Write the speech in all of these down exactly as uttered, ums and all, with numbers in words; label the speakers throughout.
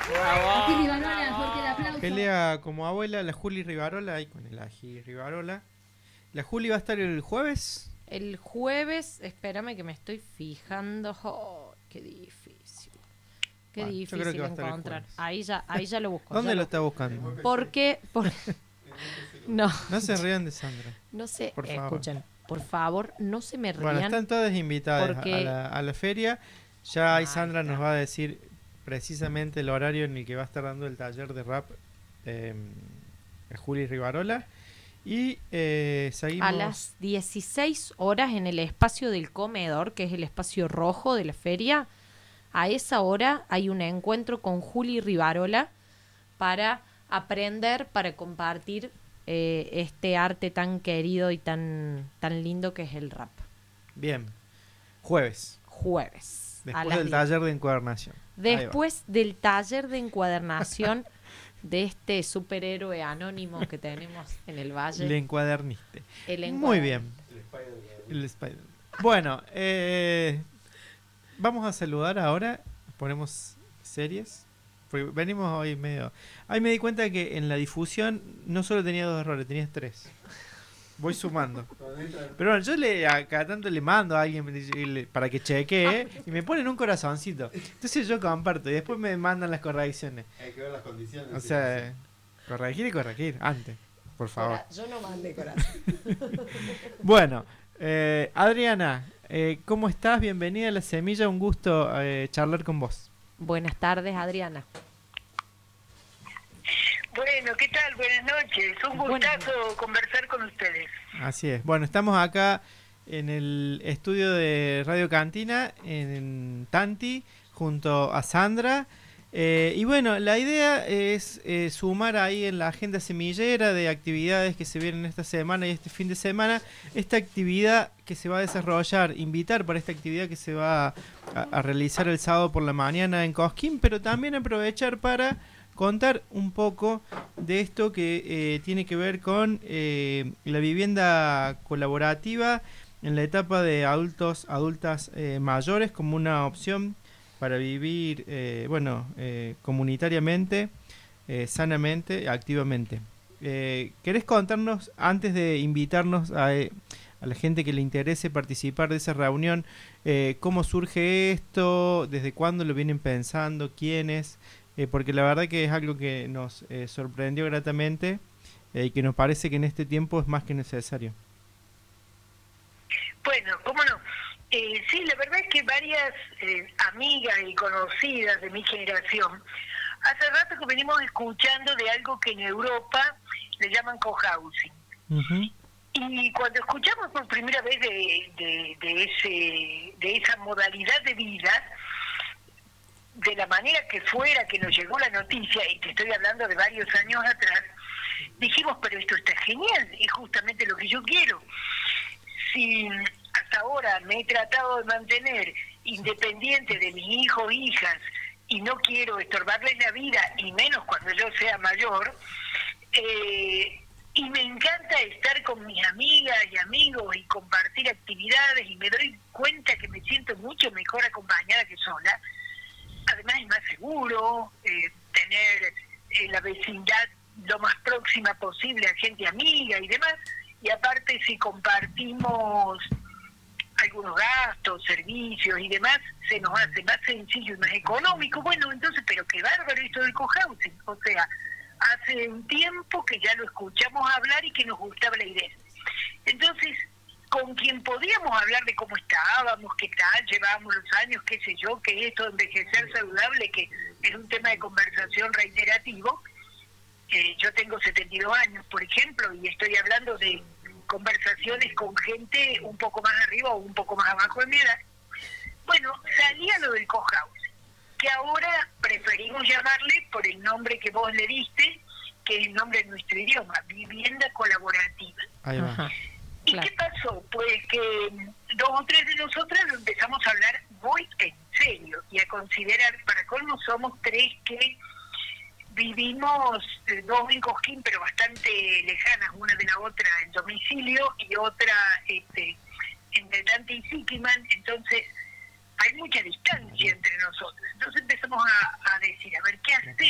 Speaker 1: Bravo.
Speaker 2: Juli Rivarola, fuerte el aplauso.
Speaker 3: Pelea como abuela la Juli Rivarola ahí con el Aji Rivarola. La Juli va a estar el jueves.
Speaker 1: El jueves, espérame que me estoy fijando. Oh, qué difícil. Qué
Speaker 3: Bueno, yo creo
Speaker 1: difícil
Speaker 3: que va a estar el
Speaker 1: encontrar.
Speaker 3: jueves.
Speaker 1: Ahí ya, ahí ya lo busco.
Speaker 3: ¿Dónde
Speaker 1: ya
Speaker 3: lo está buscando?
Speaker 1: Porque, por... no,
Speaker 3: No se rían de Sandra.
Speaker 1: no sé,
Speaker 3: Por favor.
Speaker 1: escuchen, por favor, no se me rían.
Speaker 3: Bueno, están todas invitadas
Speaker 1: porque-
Speaker 3: a, la, a la feria. Ya ahí
Speaker 1: Ahí
Speaker 3: Sandra
Speaker 1: está.
Speaker 3: nos va a decir precisamente el horario en el que va a estar dando el taller de rap eh, Juli Rivarola. Y eh, seguimos.
Speaker 1: A las dieciséis horas en el espacio del comedor, que es el espacio rojo de la feria, a esa hora hay un encuentro con Juli Rivarola para aprender, para compartir eh, este arte tan querido y tan, tan lindo que es el rap.
Speaker 3: Bien. Jueves.
Speaker 1: Jueves. a
Speaker 3: Después
Speaker 1: las
Speaker 3: del
Speaker 1: diez.
Speaker 3: taller de encuadernación. Ahí va.
Speaker 1: Después del taller de encuadernación de este superhéroe anónimo que tenemos en el Valle.
Speaker 3: Le encuaderniste.
Speaker 1: el
Speaker 3: Muy
Speaker 1: encuader-
Speaker 3: bien. El Spider. Bueno, eh, vamos a saludar ahora. Ponemos series. Porque venimos hoy medio. Ahí me di cuenta que en la difusión no solo tenía dos errores, tenías tres. Voy sumando. Pero bueno, yo le a cada tanto le mando a alguien y le- para que chequee y me ponen un corazoncito. Entonces yo comparto y después me mandan las correcciones.
Speaker 4: Hay que ver las condiciones.
Speaker 3: O sea, corregir y corregir antes, por favor.
Speaker 1: Cora- Yo no mandé corazón.
Speaker 3: Bueno, eh, Adriana, eh, ¿cómo estás? Bienvenida a La Semilla, un gusto eh, charlar con vos.
Speaker 1: Buenas tardes, Adriana.
Speaker 5: Bueno, ¿qué tal? Buenas noches. Un
Speaker 1: Buenas
Speaker 5: gustazo conversar con ustedes.
Speaker 3: Así es. Bueno, estamos acá en el estudio de Radio Cantina, en Tanti, junto a Sandra. Eh, y bueno, la idea es eh, sumar ahí en la agenda semillera de actividades que se vienen esta semana y este fin de semana, esta actividad que se va a desarrollar, invitar para esta actividad que se va a, a realizar el sábado por la mañana en Cosquín, pero también aprovechar para contar un poco de esto que eh, tiene que ver con eh, la vivienda colaborativa en la etapa de adultos, adultas eh, mayores como una opción para vivir, eh, bueno, eh, comunitariamente, eh, sanamente, activamente. Eh, ¿Querés contarnos, antes de invitarnos a, eh, a la gente que le interese participar de esa reunión, eh, cómo surge esto, desde cuándo lo vienen pensando, quiénes? Eh, porque la verdad que es algo que nos eh, sorprendió gratamente eh, y que nos parece que en este tiempo es más que necesario.
Speaker 5: Bueno, cómo no. Eh, sí, la verdad es que varias eh, amigas y conocidas de mi generación, hace rato que venimos escuchando de algo que en Europa le llaman cohousing.
Speaker 3: Uh-huh.
Speaker 5: Y cuando escuchamos por primera vez de, de, de, ese, de esa modalidad de vida, de la manera que fuera que nos llegó la noticia, y te estoy hablando de varios años atrás, dijimos, pero esto está genial, es justamente lo que yo quiero. Si hasta ahora me he tratado de mantener independiente de mis hijos e hijas y no quiero estorbarles la vida, y menos cuando yo sea mayor, eh, y me encanta estar con mis amigas y amigos y compartir actividades, y me doy cuenta que me siento mucho mejor acompañada que sola. Además es más seguro eh, tener eh, la vecindad lo más próxima posible a gente amiga y demás, y aparte si compartimos algunos gastos, servicios y demás, se nos hace más sencillo y más económico. Bueno, entonces, pero qué bárbaro esto del cohousing. O sea, hace un tiempo que ya lo escuchamos hablar y que nos gustaba la idea. Entonces, con quien podíamos hablar de cómo estábamos, qué tal, llevábamos los años, qué sé yo, que esto de envejecer saludable, que es un tema de conversación reiterativo. Eh, yo tengo setenta y dos años, por ejemplo, y estoy hablando de conversaciones con gente un poco más arriba o un poco más abajo de mi edad. Bueno, salía lo del cohousing, que ahora preferimos llamarle por el nombre que vos le diste, que es el nombre de nuestro idioma, vivienda colaborativa.
Speaker 3: Ahí va.
Speaker 1: Ajá.
Speaker 5: ¿Y
Speaker 1: Claro.
Speaker 5: qué pasó? Pues que dos o tres de nosotras lo empezamos a hablar muy en serio y a considerar, para colmo somos tres que vivimos, eh, dos en Cosquín, pero bastante lejanas una de la otra en domicilio, y otra este, entre Tanti y Siquiman, entonces hay mucha distancia entre nosotros. Entonces empezamos a, a decir, a ver, ¿qué hacemos?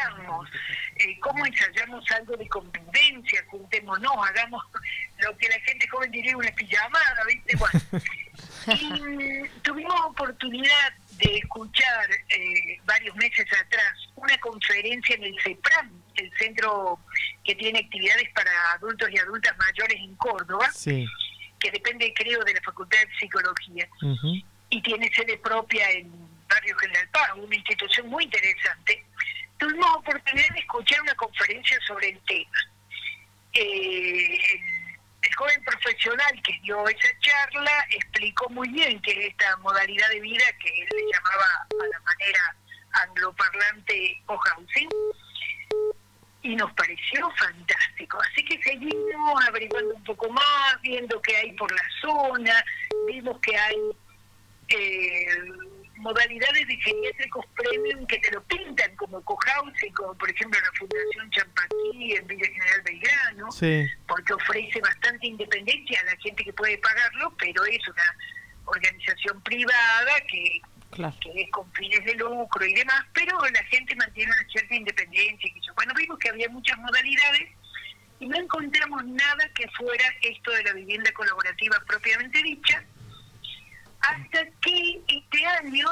Speaker 5: ensayamos, eh, cómo ensayamos algo de convivencia, juntémonos, hagamos lo que la gente joven diría una pijamada, ¿viste? Bueno, y mm, tuvimos oportunidad de escuchar eh, varios meses atrás una conferencia en el CEPRAM, el centro que tiene actividades para adultos y adultas mayores en Córdoba,
Speaker 3: sí.
Speaker 5: que depende, creo, de la Facultad de Psicología, uh-huh. y tiene sede propia en Barrio General Paz, una institución muy interesante. Tuvimos oportunidad de escuchar una conferencia sobre el tema. Eh, el, el joven profesional que dio esa charla explicó muy bien qué es esta modalidad de vida que él le llamaba a la manera angloparlante cohousing, y nos pareció fantástico. Así que seguimos averiguando un poco más, viendo qué hay por la zona, vimos que hay eh, modalidades de geriátricos premium que te lo pintan como cohousing, como por ejemplo la Fundación Champaquí en Villa General Belgrano,
Speaker 3: sí.
Speaker 5: porque ofrece bastante independencia a la gente que puede pagarlo, pero es una organización privada que... Claro. que es con fines de lucro y demás, pero la gente mantiene una cierta independencia. Y bueno, vimos que había muchas modalidades y no encontramos nada que fuera esto de la vivienda colaborativa propiamente dicha, hasta que este año,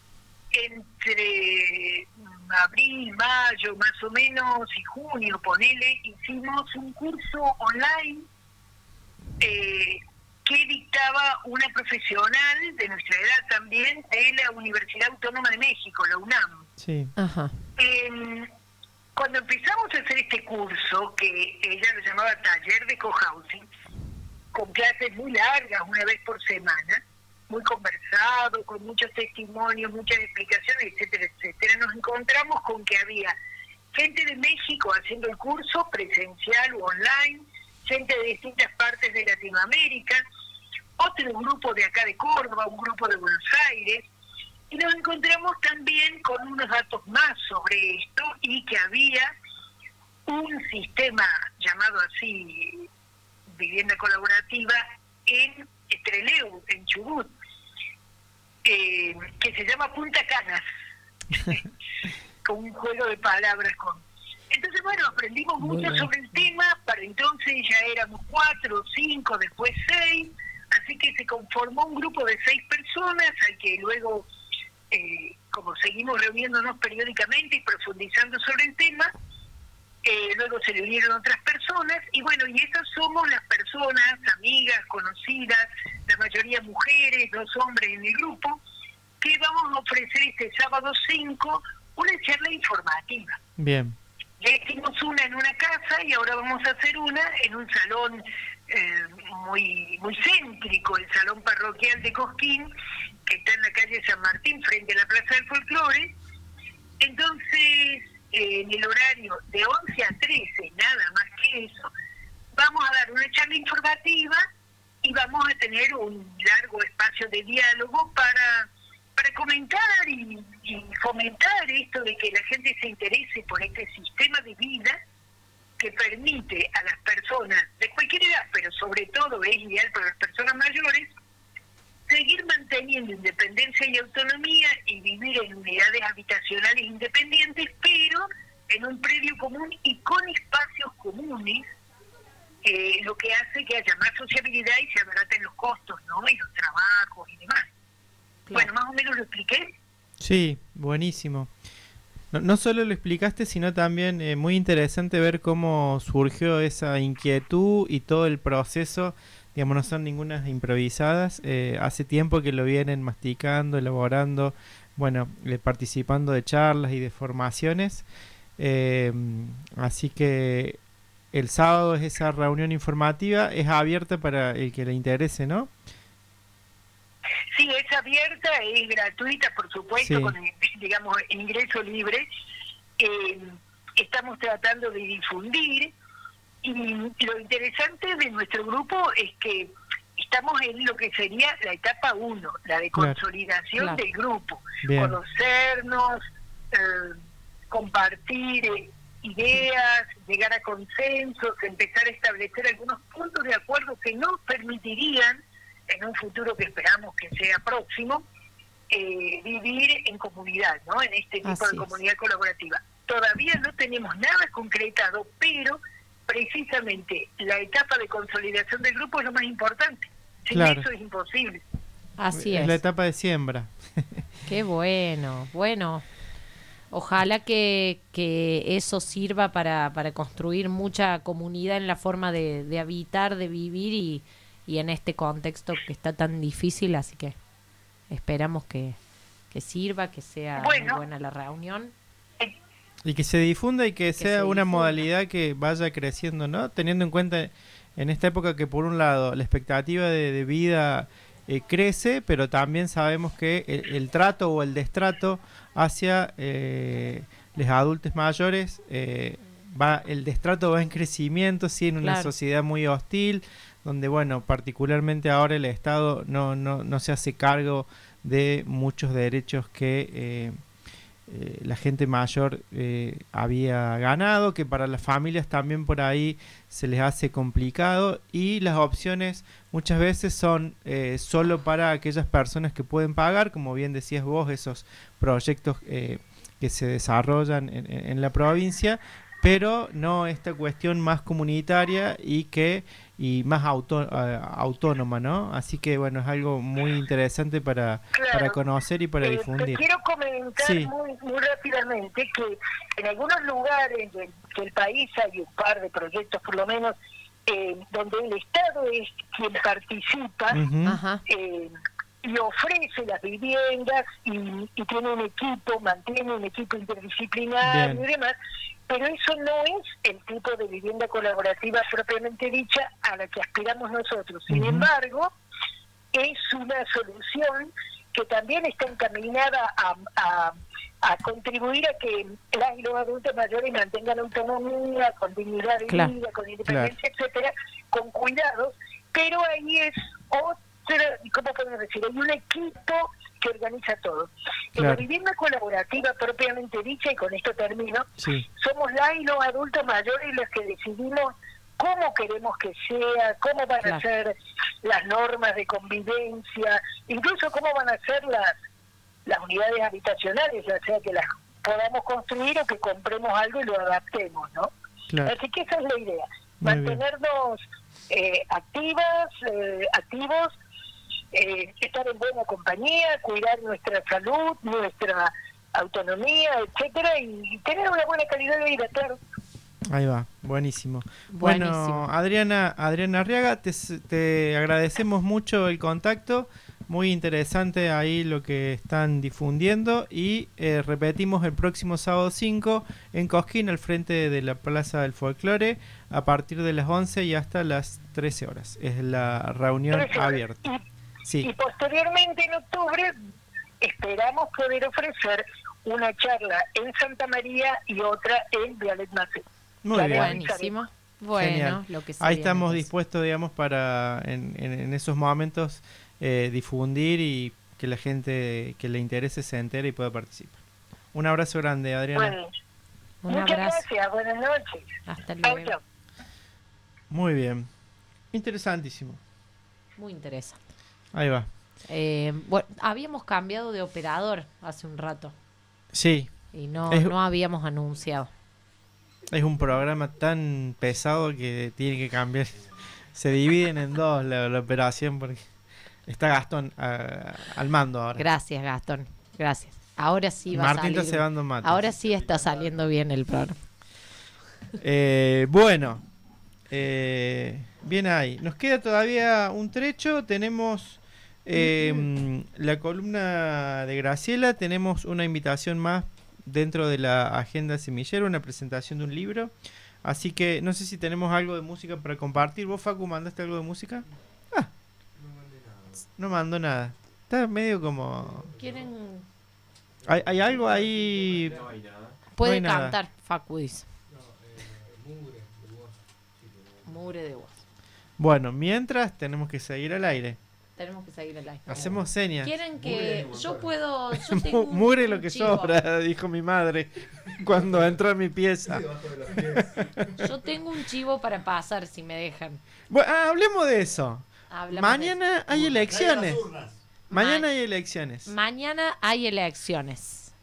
Speaker 5: entre abril, mayo más o menos, y junio, ponele, hicimos un curso online eh, que dictaba una profesional de nuestra edad también de la Universidad Autónoma de México, la UNAM.
Speaker 3: Sí.
Speaker 1: Ajá.
Speaker 5: Eh, cuando empezamos a hacer este curso, que ella lo llamaba Taller de Cohousing, con clases muy largas, una vez por semana, muy conversado, con muchos testimonios, muchas explicaciones, etcétera, etcétera, nos encontramos con que había gente de México haciendo el curso presencial o online, gente de distintas partes de Latinoamérica, otro grupo de acá de Córdoba, un grupo de Buenos Aires, y nos encontramos también con unos datos más sobre esto, y que había un sistema llamado así, vivienda colaborativa, en Trelew, en Chubut, eh, que se llama Punta Canas, con un juego de palabras con... Entonces, bueno, aprendimos mucho sobre el tema. Para entonces ya éramos cuatro, cinco, después seis, así que se conformó un grupo de seis personas, al que luego, eh, como seguimos reuniéndonos periódicamente y profundizando sobre el tema, eh, luego se le unieron otras personas, y bueno, y esas somos las personas, amigas, conocidas, la mayoría mujeres, dos hombres en el grupo, que vamos a ofrecer este sábado cinco una charla informativa.
Speaker 3: Bien.
Speaker 5: Ya hicimos una en una casa y ahora vamos a hacer una en un salón eh, muy muy céntrico, el Salón Parroquial de Cosquín, que está en la calle San Martín, frente a la Plaza del Folclore. Entonces, eh, en el horario de once a trece, nada más que eso, vamos a dar una charla informativa y vamos a tener un largo espacio de diálogo para... para comentar y, y fomentar esto de que la gente se interese por este sistema de vida que permite a las personas de cualquier edad, pero sobre todo es ideal para las personas mayores, seguir manteniendo independencia y autonomía y vivir en unidades habitacionales independientes, pero en un predio común y con espacios comunes, eh, lo que hace que haya más sociabilidad y se abaraten los costos, ¿no? Y los trabajos y demás. Bueno, más o menos lo expliqué.
Speaker 3: Sí, buenísimo. No, no solo lo explicaste, sino también eh, muy interesante ver cómo surgió esa inquietud y todo el proceso. Digamos, no son ninguna improvisadas. Eh, hace tiempo que lo vienen masticando, elaborando, bueno, eh, participando de charlas y de formaciones. Eh, así que el sábado es esa reunión informativa, es abierta para el que le interese, ¿no?
Speaker 5: Sí, es abierta, es gratuita, por supuesto, sí. Con, digamos, ingreso libre. Eh, estamos tratando de difundir, y lo interesante de nuestro grupo es que estamos en lo que sería la etapa uno, la de
Speaker 3: claro.
Speaker 5: consolidación claro. del grupo.
Speaker 3: Bien.
Speaker 5: Conocernos, eh, compartir eh, ideas, llegar a consensos, empezar a establecer algunos puntos de acuerdo que nos permitirían en un futuro que esperamos que sea próximo, eh, vivir en comunidad, ¿no? En este tipo
Speaker 1: Así
Speaker 5: de
Speaker 1: es.
Speaker 5: comunidad colaborativa. todavía no tenemos nada concretado, pero precisamente la etapa de consolidación del grupo es lo más importante. Sin
Speaker 3: Claro.
Speaker 5: eso es imposible.
Speaker 1: Así
Speaker 3: es
Speaker 1: es.
Speaker 3: la etapa de siembra.
Speaker 1: Qué bueno. Bueno, ojalá que, que eso sirva para, para construir mucha comunidad en la forma de, de habitar, de vivir y, y en este contexto que está tan difícil, así que esperamos que, que sirva, que sea
Speaker 5: Bueno.
Speaker 1: muy buena la reunión.
Speaker 3: Y que se difunda y que,
Speaker 1: Que
Speaker 3: sea
Speaker 1: se
Speaker 3: una
Speaker 1: difunda.
Speaker 3: modalidad que vaya creciendo, ¿no? Teniendo en cuenta en esta época que por un lado la expectativa de, de vida eh, crece, pero también sabemos que el, el trato o el destrato hacia eh, los adultos mayores, eh, va el destrato va en crecimiento, sí, en una
Speaker 1: Claro.
Speaker 3: sociedad muy hostil, donde, bueno, particularmente ahora el Estado no, no, no se hace cargo de muchos derechos que... Eh, Eh, la gente mayor eh, había ganado, que para las familias también por ahí se les hace complicado y las opciones muchas veces son eh, solo para aquellas personas que pueden pagar, como bien decías vos, esos proyectos eh, que se desarrollan en, en, en la provincia, pero no esta cuestión más comunitaria y que y más auto, uh, autónoma, ¿no? Así que bueno, es algo muy interesante para,
Speaker 5: Claro.
Speaker 3: para conocer y para
Speaker 5: Eh,
Speaker 3: difundir.
Speaker 5: Te quiero comentar
Speaker 3: Sí.
Speaker 5: muy, muy rápidamente que en algunos lugares del, del país hay un par de proyectos, por lo menos, eh, donde el Estado es quien participa
Speaker 3: Ujú.
Speaker 1: Ajá.
Speaker 5: eh, y ofrece las viviendas y, y tiene un equipo, mantiene un equipo interdisciplinario
Speaker 3: Bien.
Speaker 5: y demás, pero eso no es el tipo de vivienda colaborativa propiamente dicha a la que aspiramos nosotros. Sin
Speaker 3: Ujú.
Speaker 5: embargo, es una solución que también está encaminada a, a, a contribuir a que las y los adultos mayores mantengan autonomía, con dignidad de
Speaker 1: Claro.
Speaker 5: vida, con independencia, etcétera, con cuidados, pero ahí es otra, ¿cómo podemos decir? Hay un equipo que organiza todo. En la
Speaker 3: Claro.
Speaker 5: vivienda colaborativa propiamente dicha, y con esto termino,
Speaker 3: Sí.
Speaker 5: somos las y los adultos mayores los que decidimos cómo queremos que sea, cómo van
Speaker 1: Claro.
Speaker 5: a ser las normas de convivencia, incluso cómo van a ser las, las unidades habitacionales, ya sea que las podamos construir o que compremos algo y lo adaptemos, ¿no?
Speaker 3: Claro.
Speaker 5: Así que esa es la idea,
Speaker 3: Muy bien.
Speaker 5: mantenernos eh, activas, eh, activos, eh, estar en buena compañía, cuidar nuestra salud, nuestra autonomía, etcétera, y tener una buena calidad de vida, claro.
Speaker 3: Ahí va, buenísimo.
Speaker 1: Buenísimo.
Speaker 3: Bueno, Adriana, Adriana Arriaga, te, s- te agradecemos mucho el contacto, muy interesante ahí lo que están difundiendo y eh, repetimos el próximo sábado cinco en Cosquín, al frente de la Plaza del Folclore, a partir de las once y hasta las trece horas. Es la reunión
Speaker 5: trece horas.
Speaker 3: abierta.
Speaker 5: Y,
Speaker 3: Sí,
Speaker 5: y posteriormente en octubre esperamos poder ofrecer una charla en Santa María y otra en Violet Macé.
Speaker 3: muy
Speaker 5: Vale,
Speaker 3: bien.
Speaker 1: Buenísimo. Bueno,
Speaker 3: Genial.
Speaker 1: lo que se
Speaker 3: Ahí
Speaker 1: viene,
Speaker 3: estamos
Speaker 1: entonces.
Speaker 3: dispuestos, digamos, para en, en, en esos momentos eh, difundir y que la gente que le interese se entere y pueda participar. Un abrazo grande, Adriana.
Speaker 5: Bueno,
Speaker 1: Un
Speaker 5: muchas
Speaker 1: abrazo.
Speaker 5: gracias, buenas noches.
Speaker 1: Hasta
Speaker 5: Chau,
Speaker 1: luego.
Speaker 5: chau.
Speaker 3: Muy bien. Interesantísimo.
Speaker 1: Muy interesante.
Speaker 3: Ahí va.
Speaker 1: Eh, bueno, habíamos cambiado de operador hace un rato
Speaker 3: Sí,
Speaker 1: y no,
Speaker 3: Es-
Speaker 1: no habíamos anunciado.
Speaker 3: es un programa tan pesado que tiene que cambiar. Se dividen en dos la, la operación porque está Gastón ah, al mando ahora.
Speaker 1: Gracias, Gastón. Gracias. Ahora sí va
Speaker 3: Martín
Speaker 1: a
Speaker 3: está
Speaker 1: salir.
Speaker 3: cebando mate.
Speaker 1: Ahora sí está saliendo bien el programa.
Speaker 3: Eh, bueno, eh, bien ahí. Nos queda todavía un trecho. Tenemos eh, la columna de Graciela. Tenemos una invitación más dentro de la agenda semillero, una presentación de un libro. Así que no sé si tenemos algo de música para compartir. ¿Vos, Facu, mandaste algo de música? Ah, no mandó nada. Está medio como...
Speaker 1: ¿Quieren?
Speaker 3: ¿Hay, hay algo ahí?
Speaker 1: Puede
Speaker 3: No hay nada.
Speaker 1: cantar, Facu dice. Mugre de voz.
Speaker 3: Bueno, mientras tenemos que seguir al aire.
Speaker 1: Tenemos que seguir el live.
Speaker 3: Hacemos señas.
Speaker 1: ¿Quieren que yo puedo? Yo
Speaker 3: Mu-
Speaker 1: tengo un-
Speaker 3: Mugre
Speaker 1: un
Speaker 3: lo que
Speaker 1: chivo.
Speaker 3: sobra, dijo mi madre cuando entró a mi pieza.
Speaker 1: Yo tengo un chivo para pasar si me dejan.
Speaker 3: Bueno, ah, hablemos de eso.
Speaker 1: Hablamos
Speaker 3: Mañana hay elecciones. Mañana
Speaker 1: Ma-
Speaker 3: hay elecciones.
Speaker 1: de- Mañana hay elecciones.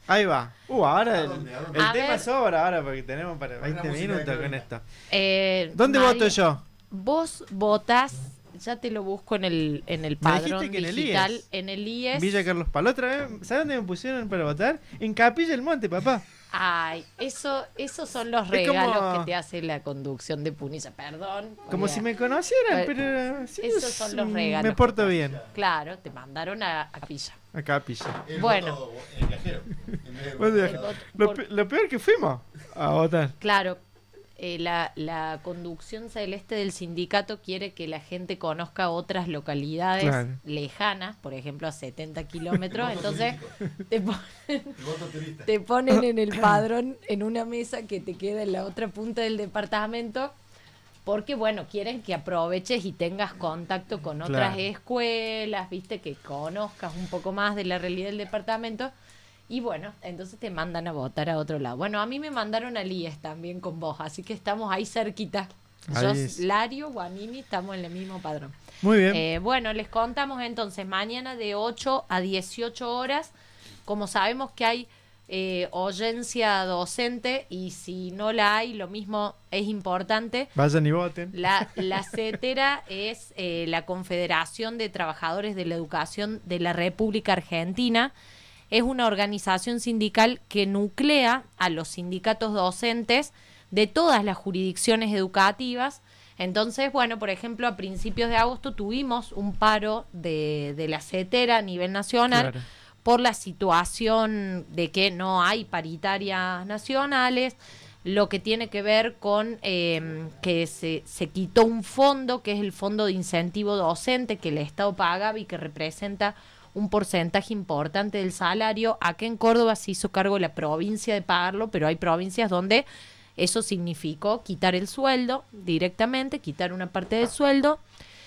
Speaker 3: Ahí va. Uh, ahora el,
Speaker 2: dónde? ¿A dónde?
Speaker 3: el
Speaker 1: A
Speaker 3: tema
Speaker 1: ver.
Speaker 3: sobra ahora porque tenemos para
Speaker 2: Una
Speaker 3: veinte
Speaker 2: música
Speaker 3: minutos
Speaker 2: que
Speaker 3: con
Speaker 2: venga.
Speaker 3: esto.
Speaker 1: Eh,
Speaker 3: ¿Dónde
Speaker 1: María,
Speaker 3: voto yo?
Speaker 1: Vos votás, ya te lo busco en el, en el
Speaker 3: Me dijiste
Speaker 1: padrón
Speaker 3: que en el
Speaker 1: digital,
Speaker 3: I E S.
Speaker 1: en el I E S.
Speaker 3: Villa Carlos Palo. Otra vez, ¿sabes dónde me pusieron para votar? En Capilla del Monte, papá.
Speaker 1: Ay, eso, esos son los
Speaker 3: Es
Speaker 1: regalos
Speaker 3: como-
Speaker 1: que te hace la conducción de Punilla, perdón.
Speaker 3: Como
Speaker 1: o sea,
Speaker 3: si me conocieran,
Speaker 1: eh,
Speaker 3: pero... sí,
Speaker 1: esos son los
Speaker 3: mm,
Speaker 1: regalos
Speaker 3: Me
Speaker 1: que
Speaker 3: porto
Speaker 1: te-
Speaker 3: bien.
Speaker 1: Claro, te mandaron a, a Capilla.
Speaker 3: A Capilla.
Speaker 2: El
Speaker 1: Bueno.
Speaker 2: voto en viajero. En vez de
Speaker 3: Buen
Speaker 2: voto-
Speaker 3: viaje.
Speaker 1: voto
Speaker 3: Lo,
Speaker 1: por-
Speaker 3: pe- lo peor que fuimos a votar.
Speaker 1: Claro, eh, la, la conducción celeste del sindicato quiere que la gente conozca otras localidades
Speaker 3: Claro.
Speaker 1: lejanas, por ejemplo a setenta kilómetros, entonces te, pon-
Speaker 2: El voto turista.
Speaker 1: te ponen en el padrón en una mesa que te queda en la otra punta del departamento, porque bueno, quieren que aproveches y tengas contacto con otras
Speaker 3: Claro.
Speaker 1: escuelas, viste, que conozcas un poco más de la realidad del departamento. Y bueno, entonces te mandan a votar a otro lado. Bueno, a mí me mandaron al I E S también con vos, así que estamos ahí cerquita. Yo,
Speaker 3: Ahí es.
Speaker 1: Lario, Guanini, estamos en el mismo padrón.
Speaker 3: Muy bien.
Speaker 1: Eh, bueno, les contamos entonces, mañana de ocho a dieciocho horas, como sabemos que hay eh, oyencia docente y si no la hay, lo mismo es importante.
Speaker 3: Vayan y voten.
Speaker 1: La, la CETERA es eh, la Confederación de Trabajadores de la Educación de la República Argentina. Es una organización sindical que nuclea a los sindicatos docentes de todas las jurisdicciones educativas. Entonces, bueno, por ejemplo, a principios de agosto tuvimos un paro de, de la CETERA a nivel nacional
Speaker 3: Claro.
Speaker 1: por la situación de que no hay paritarias nacionales, lo que tiene que ver con eh, que se, se quitó un fondo, que es el Fondo de Incentivo Docente, que el Estado pagaba y que representa un porcentaje importante del salario. Acá en Córdoba se hizo cargo la provincia de pagarlo, pero hay provincias donde eso significó quitar el sueldo directamente, quitar una parte del sueldo,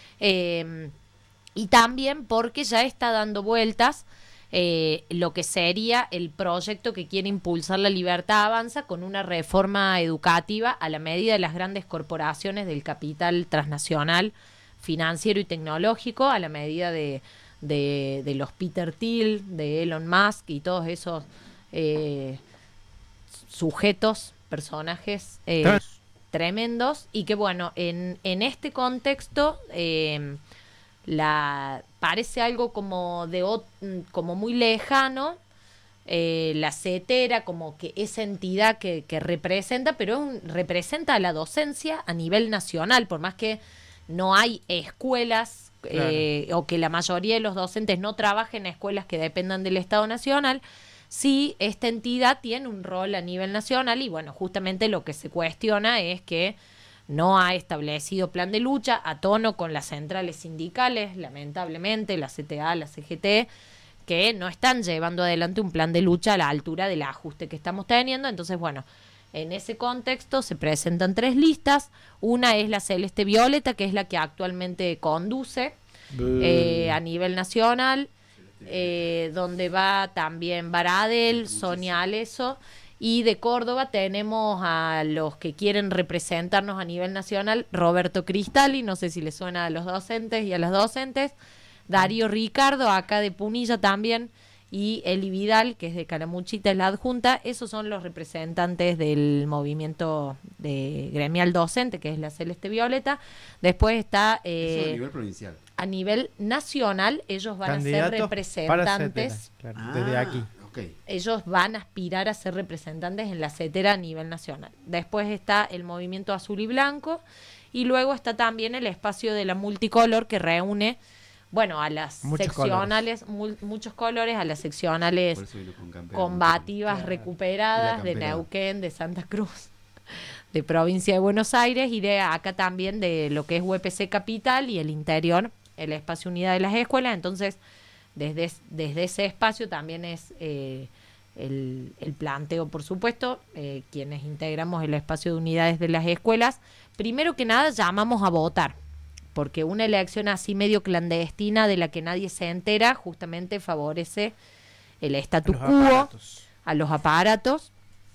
Speaker 1: eh, y también porque ya está dando vueltas eh, lo que sería el proyecto que quiere impulsar La Libertad Avanza con una reforma educativa a la medida de las grandes corporaciones del capital transnacional, financiero y tecnológico, a la medida de de, de los Peter Thiel, de Elon Musk y todos esos eh, sujetos, personajes eh,
Speaker 3: Está-
Speaker 1: tremendos, y que bueno, en, en este contexto eh, la parece algo como de ot- como muy lejano, eh, la CETERA, como que esa entidad que, que representa, pero es un- representa a la docencia a nivel nacional, por más que no hay escuelas eh, o que la mayoría de los docentes no trabajen en escuelas que dependan del Estado Nacional. Sí, esta entidad tiene un rol a nivel nacional y bueno, justamente lo que se cuestiona es que no ha establecido plan de lucha a tono con las centrales sindicales, lamentablemente, la C T A, la C G T, que no están llevando adelante un plan de lucha a la altura del ajuste que estamos teniendo. Entonces, bueno, en ese contexto se presentan tres listas. Una es la Celeste Violeta, que es la que actualmente conduce eh, a nivel nacional, eh, donde va también Baradel, Sonia Aleso, y de Córdoba tenemos a los que quieren representarnos a nivel nacional, Roberto Cristali, no sé si le suena a los docentes y a las docentes, Darío Ricardo, acá de Punilla también, y Eli Vidal, que es de Calamuchita, es la adjunta. Esos son los representantes del movimiento de gremial docente, que es la Celeste Violeta. Después está
Speaker 4: Eso a
Speaker 1: eh,
Speaker 4: nivel provincial.
Speaker 1: a nivel nacional, ellos van a ser
Speaker 3: Candidatos para
Speaker 1: representantes.
Speaker 3: CETERA, claro, desde
Speaker 4: Ah,
Speaker 3: aquí.
Speaker 4: ok.
Speaker 1: Ellos van a aspirar a ser representantes en la CETERA a nivel nacional. Después está el movimiento azul y blanco, y luego está también el espacio de la multicolor, que reúne, bueno, a las
Speaker 3: Muchos
Speaker 1: seccionales, mul- muchos colores, a las seccionales
Speaker 4: Por eso vino con campera.
Speaker 1: combativas
Speaker 3: Claro.
Speaker 1: recuperadas
Speaker 4: Y la
Speaker 1: de
Speaker 4: campera.
Speaker 1: Neuquén, de Santa Cruz, de provincia de Buenos Aires, y de acá también de lo que es U E P C Capital y el interior, el espacio unidad de las escuelas. Entonces, desde, es- desde ese espacio también es eh, el, el planteo, por supuesto, eh, quienes integramos el espacio de unidades de las escuelas. Primero que nada, llamamos a votar, porque una elección así medio clandestina de la que nadie se entera justamente favorece el statu
Speaker 3: Los
Speaker 1: quo,
Speaker 3: aparatos.
Speaker 1: a los aparatos,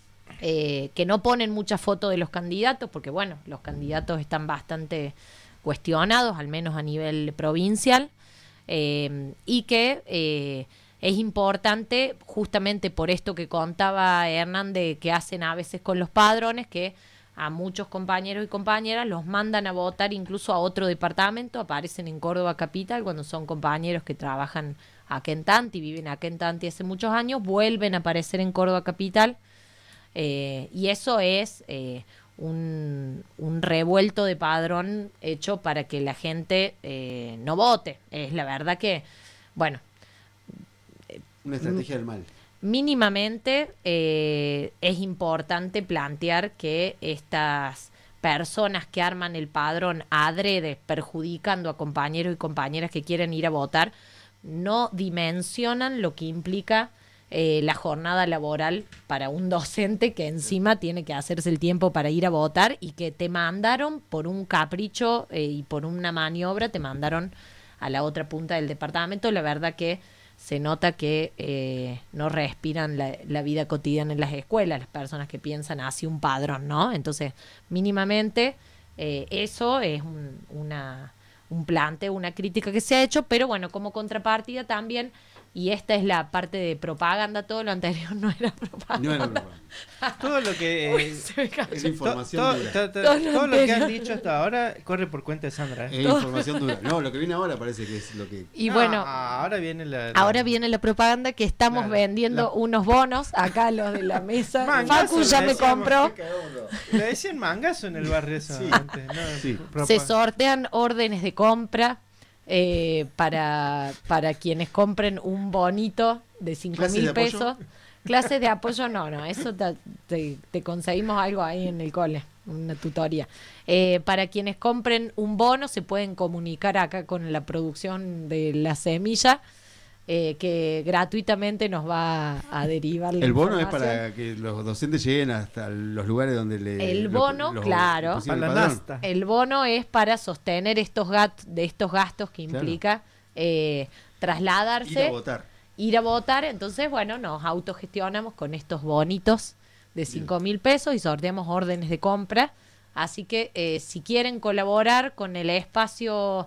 Speaker 1: eh, que no ponen mucha foto de los candidatos, porque bueno, los candidatos están bastante cuestionados, al menos a nivel provincial, eh, y que eh, es importante justamente por esto que contaba Hernán de que hacen a veces con los padrones, que a muchos compañeros y compañeras los mandan a votar incluso a otro departamento, aparecen en Córdoba Capital cuando son compañeros que trabajan acá en Tanti, viven acá en Tanti hace muchos años, vuelven a aparecer en Córdoba Capital, eh, y eso es eh, un, un revuelto de padrón hecho para que la gente eh, no vote. Es la verdad que, bueno...
Speaker 4: Una estrategia del mal.
Speaker 1: Mínimamente eh, es importante plantear que estas personas que arman el padrón adrede, perjudicando a compañeros y compañeras que quieren ir a votar, no dimensionan lo que implica eh, la jornada laboral para un docente que encima tiene que hacerse el tiempo para ir a votar y que te mandaron por un capricho eh, y por una maniobra, te mandaron a la otra punta del departamento. La verdad que se nota que eh, no respiran la, la vida cotidiana en las escuelas, las personas que piensan así un padrón, ¿no? Entonces, mínimamente, eh, eso es un, una, un planteo, una crítica que se ha hecho, pero bueno, como contrapartida también, y esta es la parte de propaganda, todo lo anterior no era propaganda.
Speaker 4: No era propaganda.
Speaker 3: Todo lo que...
Speaker 1: Uy,
Speaker 3: eh,
Speaker 1: se me cayó.
Speaker 4: Es información
Speaker 3: to-
Speaker 4: dura.
Speaker 3: to- to-
Speaker 1: Todo lo
Speaker 3: todo lo que han
Speaker 1: anterior.
Speaker 3: dicho hasta ahora corre por cuenta de Sandra. ¿eh?
Speaker 4: Es información dura. No, lo que viene ahora parece que es lo que...
Speaker 1: Y
Speaker 3: No,
Speaker 1: bueno,
Speaker 3: ahora viene la... la-
Speaker 1: ahora viene la propaganda que estamos
Speaker 3: Claro,
Speaker 1: vendiendo
Speaker 3: la-
Speaker 1: unos bonos, acá los de la mesa.
Speaker 3: Mangazo,
Speaker 1: Facu ya
Speaker 3: le
Speaker 1: me
Speaker 3: decíamos.
Speaker 1: compró.
Speaker 3: Le decían mangazo en el barrio eso
Speaker 4: Sí.
Speaker 3: antes. No,
Speaker 4: Sí.
Speaker 3: propa-
Speaker 1: Se sortean órdenes de compra eh, para, para quienes compren un bonito de cinco
Speaker 4: ¿Clases
Speaker 1: mil
Speaker 4: de apoyo?
Speaker 1: pesos. Clases de apoyo, no, no, eso te, te- te conseguimos algo ahí en el cole, una tutoría. Eh, para quienes compren un bono, se pueden comunicar acá con la producción de La Semilla, eh, que gratuitamente nos va a, a derivar la
Speaker 4: El bono es
Speaker 1: información.
Speaker 4: para que los docentes lleguen hasta los lugares donde le...
Speaker 1: El
Speaker 4: lo-
Speaker 1: bono,
Speaker 4: los-
Speaker 1: claro.
Speaker 4: pusieron
Speaker 3: Para
Speaker 4: el
Speaker 3: la
Speaker 4: padrón.
Speaker 3: nasta.
Speaker 1: El bono es para sostener estos gat de estos gastos que
Speaker 4: Claro.
Speaker 1: implica eh, trasladarse,
Speaker 4: Ir a votar.
Speaker 1: ir a votar. Entonces, bueno, nos autogestionamos con estos bonitos de cinco mil pesos y sorteamos órdenes de compra. Así que eh, si quieren colaborar con el espacio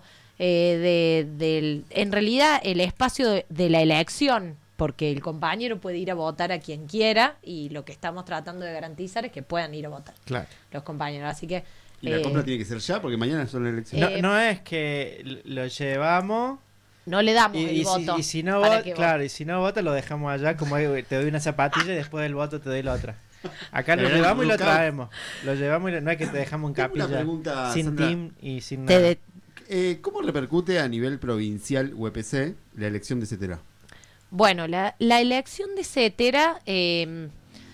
Speaker 1: eh, de, del, en realidad el espacio de, de la elección, porque el compañero puede ir a votar a quien quiera y lo que estamos tratando de garantizar es que puedan ir a votar
Speaker 3: Claro.
Speaker 1: los compañeros. Así que
Speaker 4: Y la
Speaker 1: eh,
Speaker 4: compra tiene que ser ya porque mañana son las elecciones.
Speaker 3: No,
Speaker 1: Eh,
Speaker 3: no es que l- lo llevamos
Speaker 1: no le damos
Speaker 3: y,
Speaker 1: el
Speaker 3: y si,
Speaker 1: voto.
Speaker 3: y si no
Speaker 1: para
Speaker 3: vota,
Speaker 1: que
Speaker 3: claro,
Speaker 1: vote.
Speaker 3: y si no vota lo dejamos allá como hay- te doy una zapatilla y después del voto te doy la otra. Acá lo
Speaker 4: Pero
Speaker 3: llevamos y lo
Speaker 4: nunca-
Speaker 3: traemos. Lo llevamos y lo- no es que te dejamos en
Speaker 4: Tengo una
Speaker 3: capilla
Speaker 4: pregunta,
Speaker 3: sin
Speaker 4: Sandra.
Speaker 3: team y sin
Speaker 1: Te
Speaker 3: nada.
Speaker 1: de-
Speaker 4: Eh, ¿Cómo repercute a nivel provincial U E P C la elección de Cetera?
Speaker 1: Bueno, la, la elección de Cetera, eh,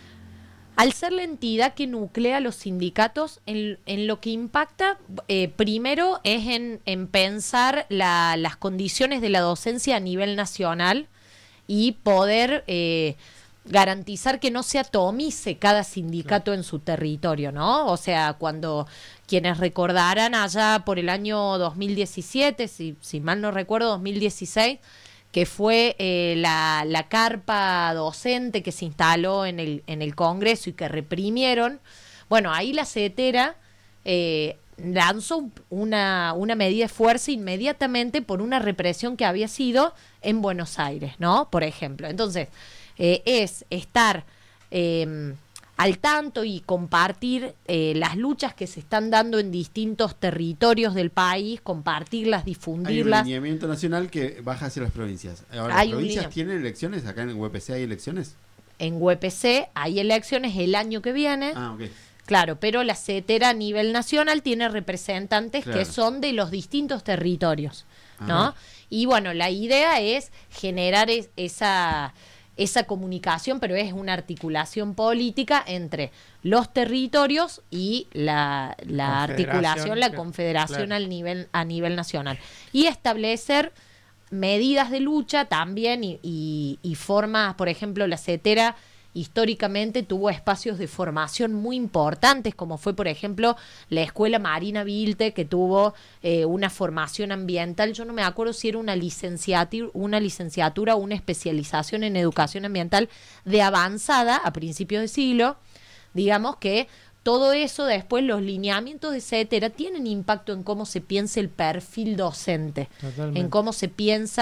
Speaker 1: al ser la entidad que nuclea los sindicatos, en, en lo que impacta, eh, primero es en, en pensar la- las condiciones de la docencia a nivel nacional y poder eh, garantizar que no se atomice cada sindicato en su territorio, ¿no? O sea, cuando quienes recordarán allá por el año dos mil diecisiete, si, si mal no recuerdo, dos mil dieciséis, que fue eh, la, la carpa docente que se instaló en el, en el Congreso y que reprimieron, bueno, ahí la Cetera eh, lanzó un- una, una medida de fuerza inmediatamente por una represión que había sido en Buenos Aires, ¿no? Por ejemplo. Entonces, eh, es estar eh, al tanto y compartir eh, las luchas que se están dando en distintos territorios del país, compartirlas,
Speaker 4: Hay un
Speaker 1: difundirlas.
Speaker 4: lineamiento nacional que baja hacia las provincias. Ahora,
Speaker 1: Hay
Speaker 4: ¿las
Speaker 1: un
Speaker 4: provincias
Speaker 1: linea-
Speaker 4: tienen elecciones? ¿Acá en U E P C hay elecciones?
Speaker 1: En U E P C hay elecciones el año que viene,
Speaker 4: Ah, ok.
Speaker 1: claro, pero la Cetera a nivel nacional tiene representantes
Speaker 4: Claro.
Speaker 1: que son de los distintos territorios, ¿no?
Speaker 4: Ajá.
Speaker 1: Y bueno, la idea es generar es- esa, esa comunicación, pero es una articulación política entre los territorios y la, la
Speaker 3: Confederación,
Speaker 1: articulación, la
Speaker 3: claro,
Speaker 1: confederación
Speaker 3: claro.
Speaker 1: al nivel, a nivel nacional. Y establecer medidas de lucha también y, y, y formas, por ejemplo, la Cetera históricamente tuvo espacios de formación muy importantes, como fue, por ejemplo, la Escuela Marina Vilte, que tuvo eh, una formación ambiental. Yo no me acuerdo si era una licenciatura, una licenciatura o una especialización en educación ambiental de avanzada a principios de siglo. Digamos que todo eso, después los lineamientos de Cetera tienen impacto en cómo se piensa el perfil docente,
Speaker 3: Totalmente.
Speaker 1: en cómo se piensa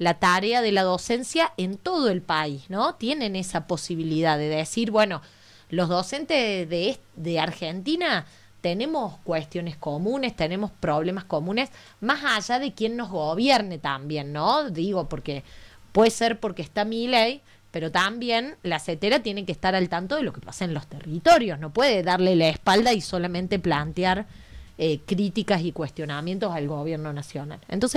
Speaker 1: la tarea de la docencia en todo el país, ¿no? Tienen esa posibilidad de decir, bueno, los docentes de, de Argentina tenemos cuestiones comunes, tenemos problemas comunes, más allá de quién nos gobierne también, ¿no? Digo, porque puede ser porque está Milei, pero también la CETERA tiene que estar al tanto de lo que pasa en los territorios, no puede darle la espalda y solamente plantear eh, críticas y cuestionamientos al gobierno nacional. Entonces,